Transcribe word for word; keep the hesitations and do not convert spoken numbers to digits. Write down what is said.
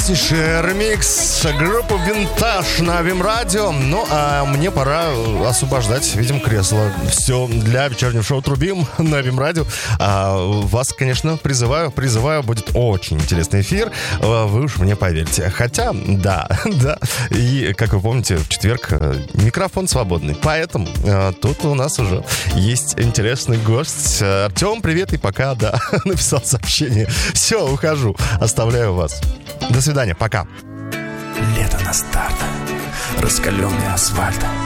Прекраснейший ремикс группы «Винтаж» на ВИМ-радио. Ну, а мне пора освобождать, видим, кресло. Все для вечернего шоу «Трубим» на ВИМ-радио. А, вас, конечно, призываю, призываю, будет очень интересный эфир. Вы уж мне поверьте. Хотя, да, да. И, как вы помните, в четверг микрофон свободный. Поэтому а, тут у нас уже есть интересный гость. Артем, привет, и пока, да, написал сообщение. Все, ухожу, оставляю вас. До свидания, пока. Лето на старт. Раскаленный асфальт.